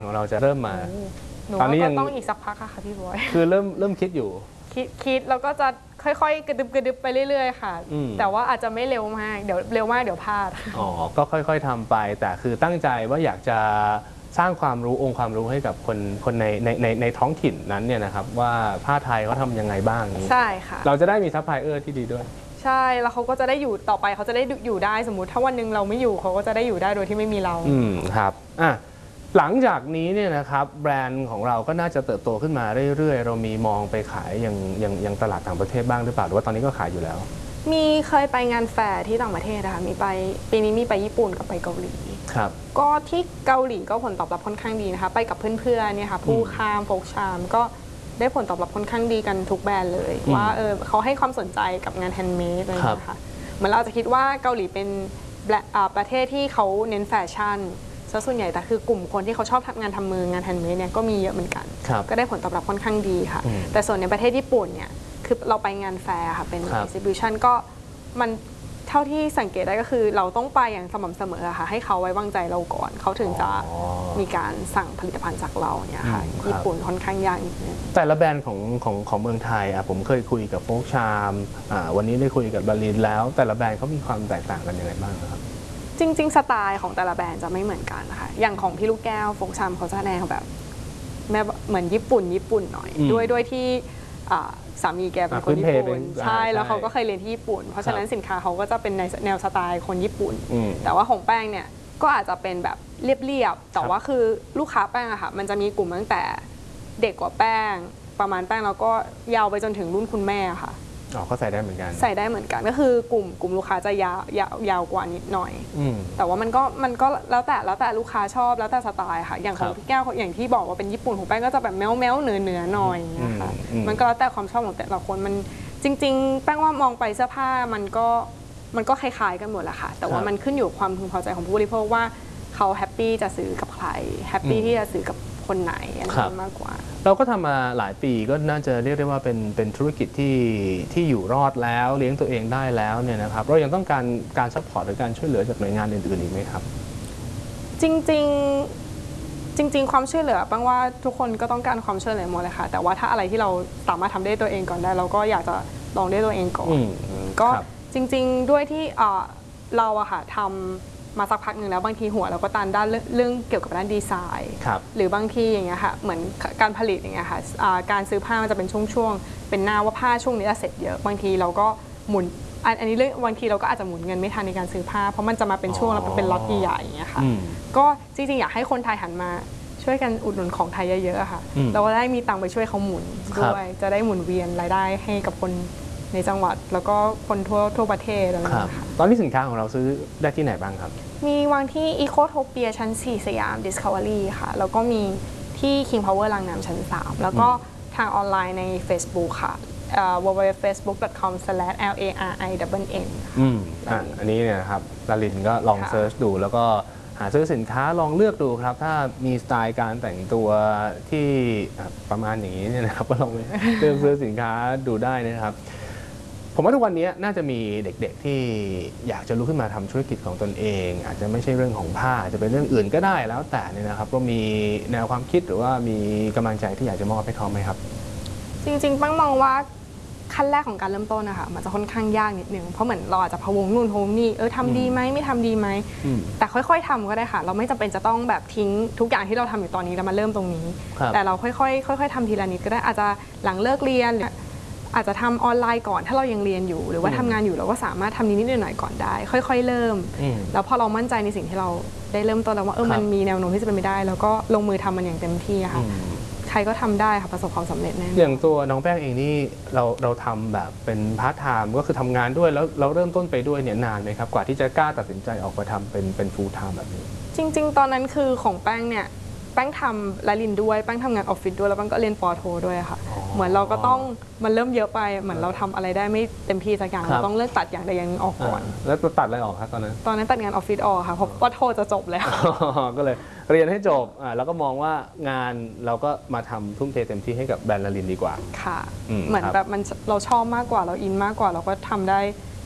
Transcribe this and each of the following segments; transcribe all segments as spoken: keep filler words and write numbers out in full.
ของเราจะเริ่มมาตอนนี้ยังต้องอีกสักพักค่ะพี่บอยคือเริ่มเริ่มคิดอยู่คิดคิดแล้วก็จะค่อยๆกระดึบกระดึบไปเรื่อยๆค่ะแต่ว่าอาจจะไม่เร็วมากเดี๋ยวเร็วมากเดี๋ยวพลาดอ๋อก็ค่อยๆทำไปแต่คือตั้งใจว่าอยากจะสร้างความรู้องค์ความรู้ให้กับคนคนในในในในท้องถิ่นนั้นเนี่ยนะครับว่าผ้าไทยเขาทำยังไงบ้างใช่ค่ะเราจะได้มีซัพพลายเออร์ที่ดีด้วยใช่แล้วเขาก็จะได้อยู่ต่อไปเขาจะได้อยู่ได้สมมุติถ้าวันหนึ่งเราไม่อยู่เขาก็จะได้อยู่ได้โดยที่ไม่มีเราอืมครับอ่ะหลังจากนี้เนี่ยนะครับแบรนด์ของเราก็น่าจะเติบโตขึ้นมาเรื่อยๆเรามีมองไปขายยังยังยังตลาดต่างประเทศบ้างหรือเปล่าหรือว่าตอนนี้ก็ขายอยู่แล้วมีเคยไปงานแฟร์ที่ต่างประเทศนะคะมีไปปีนี้มีไปญี่ปุ่นกับไปเกาหลีครับก็ที่เกาหลีก็ผลตอบรับค่อนข้างดีนะคะไปกับเพื่อนๆเนี่ยค่ะผู้ค้ามโฟกชามก็ได้ผลตอบรับค่อนข้างดีกันทุกแบรนด์เลยว่าเออเขาให้ความสนใจกับงานแฮนด์เมดอะไรนะคะเหมือนเราจะคิดว่าเกาหลีเป็นประเทศที่เขาเน้นแฟชั่นซะส่วนใหญ่แต่คือกลุ่มคนที่เขาชอบทำงานทำมืองานแฮนด์เมดเนี่ยก็มีเยอะเหมือนกันก็ได้ผลตอบรับค่อนข้างดีค่ะแต่ส่วนในประเทศญี่ปุ่นเนี่ยคือเราไปงานแฟร์ค่ะเป็น exhibition ก็มันเท่าที่สังเกตได้ก็คือเราต้องไปอย่างสม่ำเสมอค่ะให้เขาไว้วางใจเราก่อนเขาถึงจะมีการสั่งผลิตภัณฑ์จากเราเนี่ยค่ะญี่ปุ่นค่อนข้างยากนิดนึงแต่ละแบรนด์ของของของเมืองไทยอ่ะผมเคยคุยกับโฟกชามวันนี้ได้คุยกับบาลินแล้วแต่ละแบรนด์เขามีความแตกต่างกันยังไงบ้างครับจริงๆสไตล์ของแต่ละแบรนด์จะไม่เหมือนกันนะคะอย่างของพี่ลูกแก้วโฟกชามเขาจะแนวแบบแม่เหมือนญี่ปุ่นญี่ปุ่นหน่อยด้วยด้วยที่สามีแกเป็นคนญี่ปุ่นใช่แล้วเขาก็เคยเรียนที่ญี่ปุ่นเพราะฉะนั้นสินค้าเขาก็จะเป็นในแนวสไตล์คนญี่ปุ่นแต่ว่าของแป้งเนี่ยก็อาจจะเป็นแบบเรียบๆแต่ว่าคือลูกค้าแป้งอะค่ะมันจะมีกลุ่มตั้งแต่เด็กกว่าแป้งประมาณแป้งแล้วก็ยาวไปจนถึงรุ่นคุณแม่ค่ะอ๋อก็ใส่ได้เหมือนกันใส่ได้เหมือนกันก็คือกลุ่มกลุ่มลูกค้าจะยาวยาวยาวกว่านิดหน่อยแต่ว่ามันก็มันก็แล้วแต่แล้วแต่ลูกค้าชอบแล้วแต่สไตล์ค่ะอย่างของพี่แก้วอย่างที่บอกว่าเป็นญี่ปุ่นของแป้งก็จะแบบแมวแมวเนื้อเนื้อหน่อยนะคะมันก็แล้วแต่ความชอบของแต่ละคนมันจริงๆแป้งว่ามองไปเสื้อผ้ามันก็มันก็คล้ายๆกันหมดแหละค่ะแต่ว่ามันขึ้นอยู่ความพึงพอใจของผู้บริโภคว่าเขาแฮปปี้จะซื้อกับใครแฮปปี้ที่จะซื้อกับคนไหนอันนี้มากกว่าเราก็ทำมาหลายปีก็น่าจะเรียกได้ว่าเป็นเป็นธุรกิจที่ที่อยู่รอดแล้วเลี้ยงตัวเองได้แล้วเนี่ยนะครับเรายังต้องการการซัพพอร์ตหรือการช่วยเหลือจากหน่วยงานอื่นๆอีกไหมครับจริงๆจริงๆความช่วยเหลือแป้งว่าทุกคนก็ต้องการความช่วยเหลือหมดเลยค่ะแต่ว่าถ้าอะไรที่เราสามารถทำได้ตัวเองก่อนได้เราก็อยากจะลองได้ตัวเองก่อนก็จริงๆด้วยที่เราอะค่ะทำมาสักพักหนึ่งแล้วบางทีหัวเราก็ตันด้านเรื่องเกี่ยวกับด้านดีไซน์หรือบางทีอย่างเงี้ยค่ะเหมือนการผลิตอย่างเงี้ยค่ะการซื้อผ้ามันจะเป็นช่วงๆเป็นหน้าว่าผ้าช่วงนี้จะเสร็จเยอะบางทีเราก็หมุนอันนี้เรื่องบางทีเราก็อาจจะหมุนเงินไม่ทันในการซื้อผ้าเพราะมันจะมาเป็นช่วงแล้วเป็นล็อตใหญ่ๆอย่างเงี้ยค่ะก็จริงๆอยากให้คนไทยหันมาช่วยกันอุดหนุนของไทยเยอะๆค่ะเราก็ได้มีตังค์ไปช่วยเขาหมุนด้วยจะได้หมุนเวียนรายได้ให้กับคนในจังหวัดแล้วก็คนทั่วทั่วประเทศอะไรอย่างเงี้ยค่ะตอนนี้สินค้าของเราซื้อได้ที่ไหนบ้างครับมีวางที่ Ecotopia ชั้นสี่สยาม Discovery ค่ะแล้วก็มีที่ King Power รางน้ำชั้นสามแล้วก็ทางออนไลน์ใน Facebook ค่ะ ดับเบิลยู ดับเบิลยู ดับเบิลยู ดอท เฟซบุ๊ก ดอท คอม สแลช แอล เอ อาร์ ไอ เอ็น เอ็นอืมอ่ะอันนี้เนี่ยครับลาลินก็ลองเซิร์ชดูแล้วก็หาซื้อสินค้าลองเลือกดูครับถ้ามีสไตล์การแต่งตัวที่ประมาณอย่างนี้เนี่ยนะครับก็ลองเลือกซื้อสินค้าดูได้นะครับผมว่าทุกวันนี้น่าจะมีเด็กๆที่อยากจะลุกขึ้นมาทำธุรกิจของตนเองอาจจะไม่ใช่เรื่องของผ้าอาจจะเป็นเรื่องอื่นก็ได้แล้วแต่เนี่ยนะครับก็มีแนวความคิดหรือว่ามีกำลังใจที่อยากจะมอบให้เขาไหมครับจริงๆปั้งมองว่าขั้นแรกของการเริ่มต้นนะคะมันจะค่อนข้างยากนิดนึงเพราะเหมือนเราอาจจะพะวงนู่นพะวงนี่เออทำดีไหมไม่ทำดีไหมแต่ค่อยๆทำก็ได้ค่ะเราไม่จำเป็นจะต้องแบบทิ้งทุกอย่างที่เราทำอยู่ตอนนี้แล้วมาเริ่มตรงนี้แต่เราค่อยๆค่อยๆทำทีละนิดก็ได้อาจจะหลังเลิกเรียนอาจจะทำออนไลน์ก่อนถ้าเรายังเรียนอยู่หรือว่าทำงานอยู่เราก็สามารถทำนิดๆหน่อยๆก่อนได้ค่อยๆเริ่มแล้วพอเรามั่นใจในสิ่งที่เราได้เริ่มต้นแล้วว่าเออมันมีแนวโน้มที่จะเป็นไปได้แล้วก็ลงมือทำมันอย่างเต็มที่ค่ะใครก็ทำได้ค่ะประสบความสำเร็จแน่อย่างตัวน้องแป้งเองนี่เราเราทำแบบเป็นพาร์ทไทม์ก็คือทำงานด้วยแล้วเราเริ่มต้นไปด้วยเนี่ยนานไหมครับกว่าที่จะกล้าตัดสินใจออกมาทำเป็นเป็นฟูลไทม์แบบนี้จริงๆตอนนั้นคือของแป้งเนี่ยแป้งทำและลินด้วยแป้งทำงานออฟฟิศด้วยแล้วแป้งก็เรียนปอโทด้วยค่ะเหมือนเราก็ต้องมันเริ่มเยอะไปเหมือนเราทำอะไรได้ไม่เต็มที่สักอย่างเราต้องเลือกตัดอย่างใดอย่างหนึ่งออกก่อนแล้วตัดอะไรออกครับตอนนั้นตอนนั้นตัดงานออฟฟิศออกค่ะเพราะปอโทจะจบแล้วก็เลยเรียนให้จบแล้วก็มองว่างานเราก็มาทำทุ่มเทเต็มที่ให้กับแบรนด์ละลินดีกว่าค่ะเหมือนแบบมันเราชอบมากกว่าเราอินมากกว่าเราก็ทำได้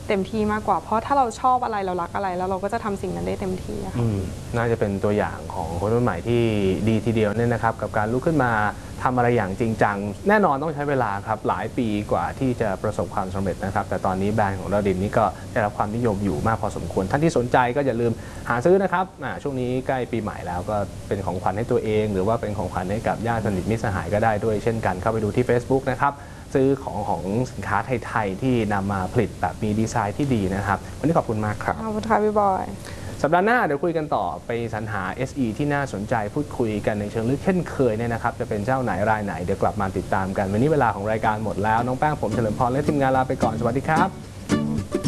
เต็มที่มากกว่าเพราะถ้าเราชอบอะไรเรารักอะไรแล้วเราก็จะทำสิ่งนั้นได้เต็มที่ค่ะอืมน่าจะเป็นตัวอย่างของคนรุ่นใหม่ที่ดีทีเดียวเนี่ยนะครับกับการลุกขึ้นมาทำอะไรอย่างจริงจังแน่นอนต้องใช้เวลาครับหลายปีกว่าที่จะประสบความสำเร็จนะครับแต่ตอนนี้แบรนด์ของดารินนี่ก็ได้รับความนิยมอยู่มากพอสมควรท่านที่สนใจก็อย่าลืมหาซื้อนะครับอ่าช่วงนี้ใกล้ปีใหม่แล้วก็เป็นของขวัญให้ตัวเอง หรือว่าเป็นของขวัญให้กับญาติสนิทมิตรสหายก็ได้ด้วยเช่นกันเข้าไปดูที่ Facebook นะครับซื้อของของสินค้าไทยๆที่นำมาผลิตแบบมีดีไซน์ที่ดีนะครับวันนี้ขอบคุณมากครับขอบคุณค่ะพี่บอยสัปดาห์หน้าเดี๋ยวคุยกันต่อไปสรรหา เอส อี ที่น่าสนใจพูดคุยกันในเชิงลึกเช่นเคยเนี่ยนะครับจะเป็นเจ้าไหนรายไหนเดี๋ยวกลับมาติดตามกันวันนี้เวลาของรายการหมดแล้วน้องแป้งผมเฉลิมพรและทีมงานลาไปก่อนสวัสดีครับ